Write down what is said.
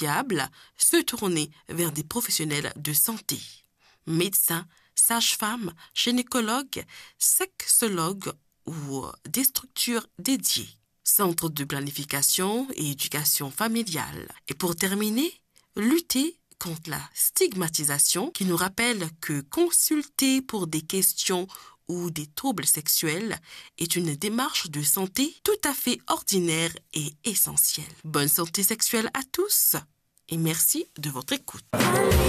fiable, se tourner vers des professionnels de santé, médecins, sages-femmes, gynécologues, sexologues ou des structures dédiées, centres de planification et éducation familiale. Et pour terminer, lutter contre la stigmatisation qui nous rappelle que consulter pour des questions ou des troubles sexuels est une démarche de santé tout à fait ordinaire et essentielle. Bonne santé sexuelle à tous et merci de votre écoute.